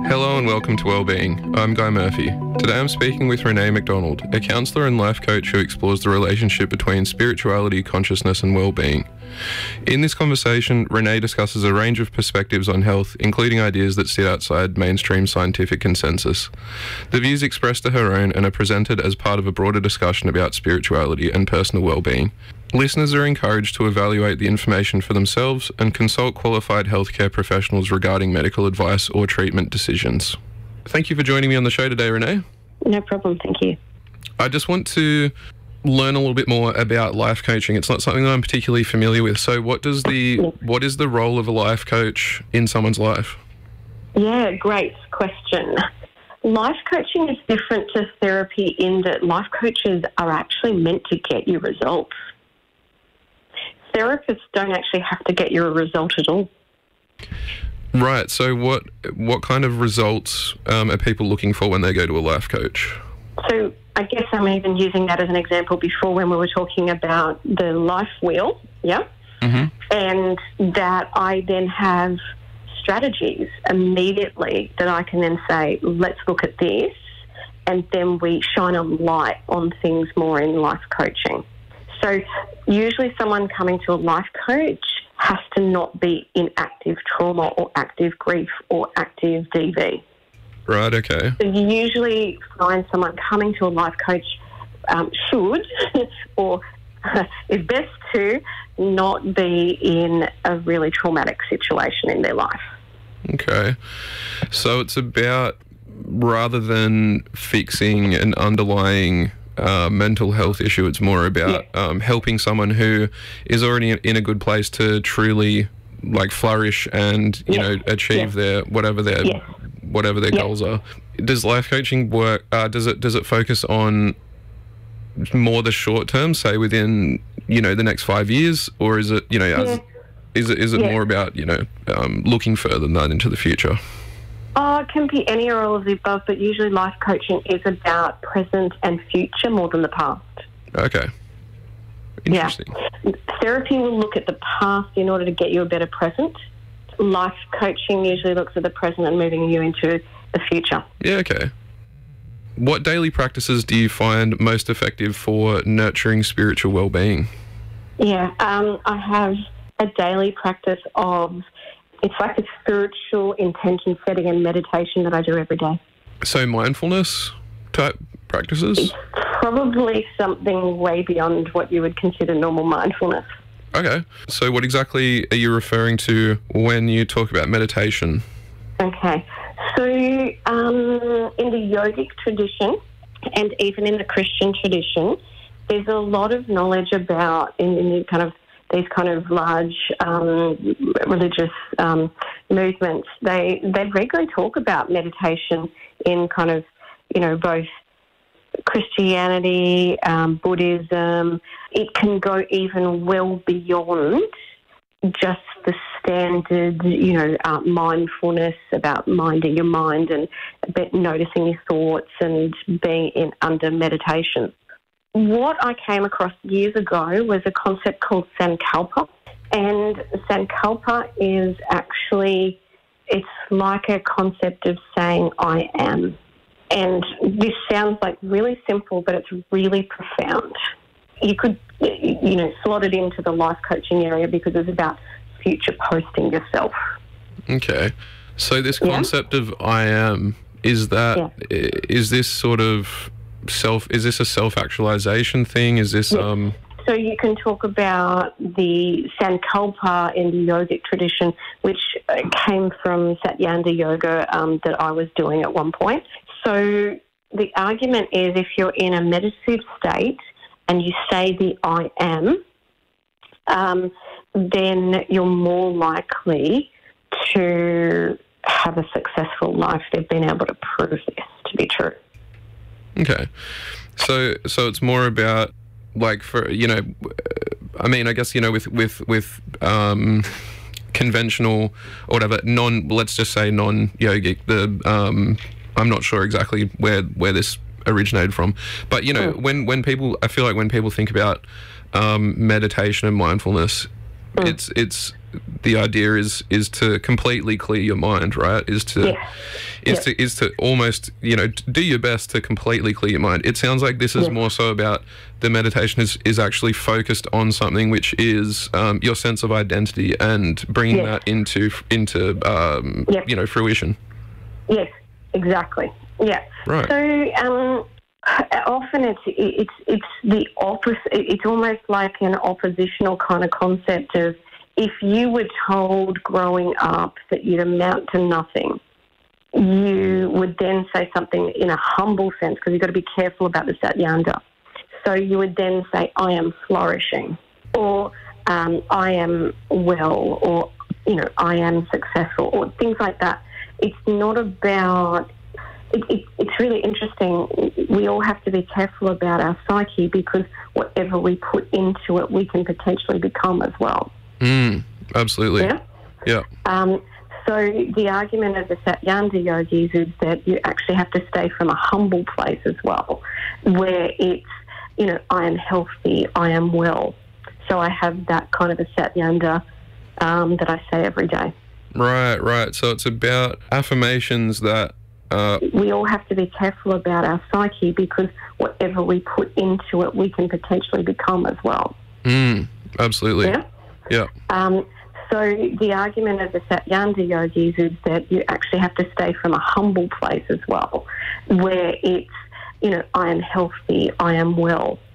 Hello and welcome to Wellbeing. I'm Guy Murphy. Today I'm speaking with Renee McDonald, a counsellor and life coach who explores the relationship between spirituality, consciousness and wellbeing. In this conversation, Renee discusses a range of perspectives on health, including ideas that sit outside mainstream scientific consensus. The views expressed are her own and are presented as part of a broader discussion about spirituality and personal wellbeing. Listeners are encouraged to evaluate the information for themselves and consult qualified healthcare professionals regarding medical advice or treatment decisions. Thank you for joining me on the show today, Renee. No problem, thank you. I just want to learn a little bit more about life coaching. It's not something that I'm particularly familiar with. So what is the role of a life coach in someone's life? Yeah, great question. Life coaching is different to therapy in that life coaches are actually meant to get you results. Therapists don't actually have to get you a result at all. Right. So what kind of results are people looking for when they go to a life coach? So I guess I'm even using that as an example before when we were talking about the life wheel, yeah? Mm-hmm. And that I then have strategies immediately that I can then say, let's look at this, and then we shine a light on things more in life coaching. So usually someone coming to a life coach has to not be in active trauma or active grief or active DV. Right, okay. So you usually find someone coming to a life coach should or is best to not be in a really traumatic situation in their life. Okay. So it's about, rather than fixing an underlying mental health issue, it's more about helping someone who is already in a good place to truly flourish and you know achieve their whatever their goals are. Does life coaching work? Does it focus on more the short term, say within the next 5 years, or is it is it more about looking further than that into the future? Oh, it can be any or all of the above, but usually life coaching is about present and future more than the past. Okay. Interesting. Yeah. Therapy will look at the past in order to get you a better present. Life coaching usually looks at the present and moving you into the future. Yeah, okay. What daily practices do you find most effective for nurturing spiritual well-being? Yeah, I have a daily practice of, it's like a spiritual intention setting and meditation that I do every day. So mindfulness type practices? It's probably something way beyond what you would consider normal mindfulness. Okay. So what exactly are you referring to when you talk about meditation? Okay. So in the yogic tradition and even in the Christian tradition, there's a lot of knowledge about in these kind of large religious movements. They regularly talk about meditation in both Christianity, Buddhism. It can go even well beyond just the standard, mindfulness about minding your mind and noticing your thoughts and being under meditation. What I came across years ago was a concept called Sankalpa. And Sankalpa is actually, it's like a concept of saying, I am. And this sounds like really simple, but it's really profound. You could, slot it into the life coaching area because it's about future posting yourself. Okay. So this concept of I am, is this sort of is this a self-actualization thing? Is this... So you can talk about the Sankalpa in the yogic tradition, which came from Satyanda Yoga that I was doing at one point. So the argument is if you're in a meditative state and you say the I am, then you're more likely to have a successful life. They've been able to prove this to be true. Okay. So it's more about I guess, with conventional or whatever, let's just say non-yogic, I'm not sure exactly where this originated from, but when people think about meditation and mindfulness, it's the idea is to completely clear your mind, right? Is to almost, do your best to completely clear your mind. It sounds like this is more so about the meditation is actually focused on something which is your sense of identity and bringing that into fruition. Yes, exactly. Yeah. Right. So often it's the opposite. It's almost like an oppositional kind of concept of, if you were told growing up that you'd amount to nothing, you would then say something in a humble sense, because you've got to be careful about the Satyanda. So you would then say, I am flourishing, or I am well, or, I am successful, or things like that. It's not about... It's really interesting. We all have to be careful about our psyche, because whatever we put into it, we can potentially become as well. Absolutely. Yeah. So the argument of the Satyanda yogis is that you actually have to stay from a humble place as well, where it's, I am healthy, I am well. So I have that kind of a Satyanda that I say every day. Right. So it's about affirmations that... we all have to be careful about our psyche, because whatever we put into it, we can potentially become as well. Absolutely. Yeah. So the argument of the Satyanda yogis is that you actually have to stay from a humble place as well, where it's, I am healthy, I am well.